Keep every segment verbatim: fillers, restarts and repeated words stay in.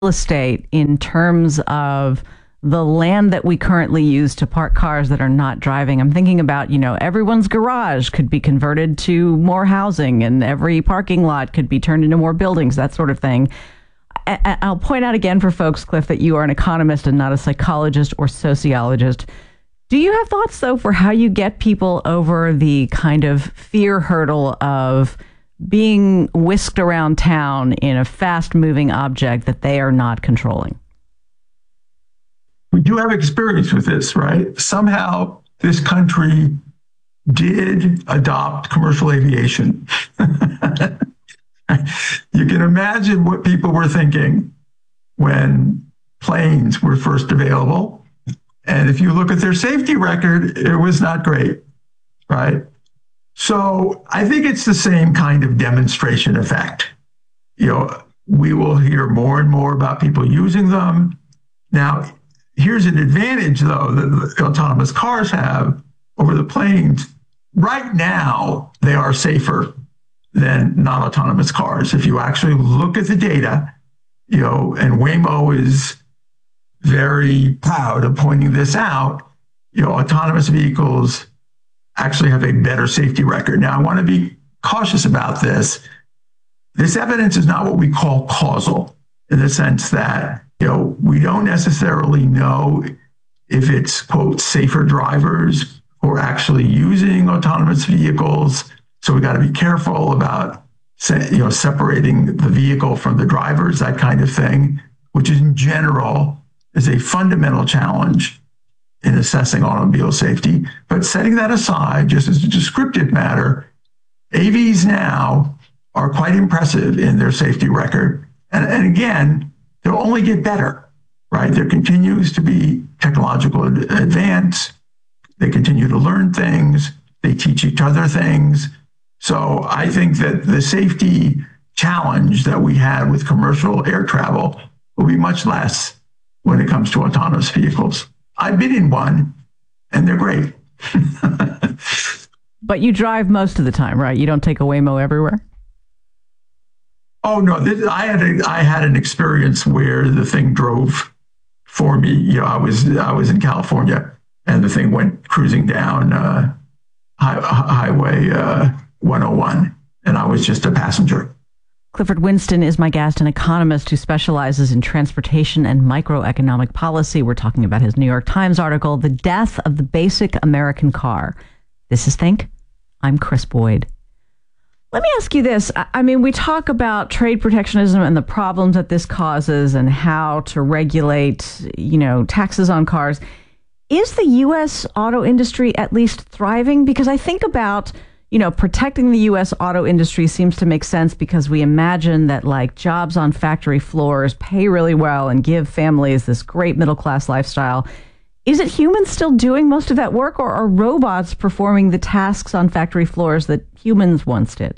estate in terms of the land that we currently use to park cars that are not driving. I'm thinking about, you know, everyone's garage could be converted to more housing and every parking lot could be turned into more buildings, that sort of thing. I- I'll point out again for folks, Cliff, that you are an economist and not a psychologist or sociologist. Do you have thoughts, though, for how you get people over the kind of fear hurdle of being whisked around town in a fast-moving object that they are not controlling? We do have experience with this, right? Somehow this country did adopt commercial aviation. You can imagine what people were thinking when planes were first available. And if you look at their safety record, it was not great, right? So I think it's the same kind of demonstration effect. You know, we will hear more and more about people using them. Now, here's an advantage, though, that the autonomous cars have over the planes. Right now, they are safer than non-autonomous cars. If you actually look at the data, you know, and Waymo is very proud of pointing this out, you know, autonomous vehicles actually have a better safety record. Now, I want to be cautious about this. This evidence is not what we call causal, in the sense that, you know, we don't necessarily know if it's, quote, safer drivers who are actually using autonomous vehicles. So we got to be careful about, you know, separating the vehicle from the drivers, that kind of thing, which in general is a fundamental challenge in assessing automobile safety. But setting that aside, just as a descriptive matter, A Vs now are quite impressive in their safety record. And, and again, they'll only get better, right? There continues to be technological advance. They continue to learn things. They teach each other things. So I think that the safety challenge that we had with commercial air travel will be much less when it comes to autonomous vehicles. I've been in one, and they're great. But you drive most of the time, right? You don't take a Waymo everywhere? Oh, no. This, I had a, I had an experience where the thing drove for me. You know, I was I was in California, and the thing went cruising down uh, high, Highway uh, one oh one, and I was just a passenger. Clifford Winston is my guest, an economist who specializes in transportation and microeconomic policy. We're talking about his New York Times article, The Death of the Basic American Car. This is Think. I'm Chris Boyd. Let me ask you this. I mean, we talk about trade protectionism and the problems that this causes and how to regulate, you know, taxes on cars. Is the U S auto industry at least thriving? Because I think about, you know, protecting the U S auto industry seems to make sense because we imagine that, like, jobs on factory floors pay really well and give families this great middle-class lifestyle. Is it humans still doing most of that work, or are robots performing the tasks on factory floors that humans once did?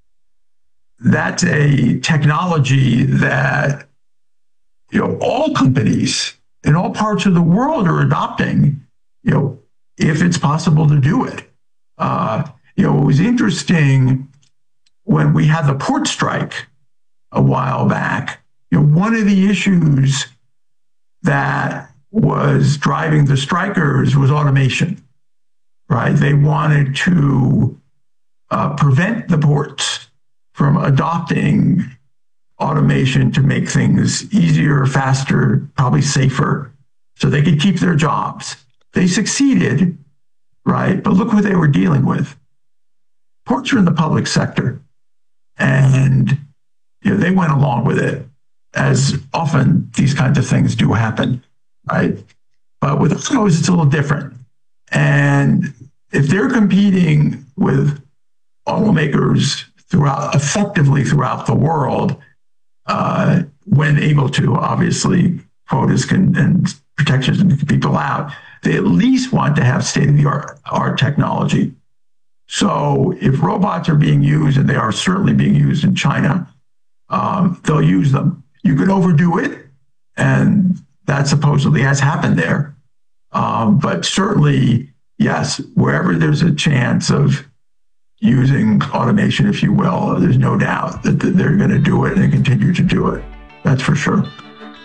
That's a technology that, you know, all companies in all parts of the world are adopting, you know, if it's possible to do it. Uh, You know, it was interesting when we had the port strike a while back. You know, one of the issues that was driving the strikers was automation, right? They wanted to uh, prevent the ports from adopting automation to make things easier, faster, probably safer, so they could keep their jobs. They succeeded, right? But look what they were dealing with. Ports are in the public sector, and you know, they went along with it, as often these kinds of things do happen, right? But with autos, it's a little different. And if they're competing with automakers throughout, effectively throughout the world, uh, when able to, obviously, quotas can, and protections can keep people out, they at least want to have state-of-the-art art technology. So if robots are being used, and they are certainly being used in China, um, they'll use them. You can overdo it, and that supposedly has happened there. Um, but certainly, yes, wherever there's a chance of using automation, if you will, there's no doubt that they're going to do it and continue to do it. That's for sure.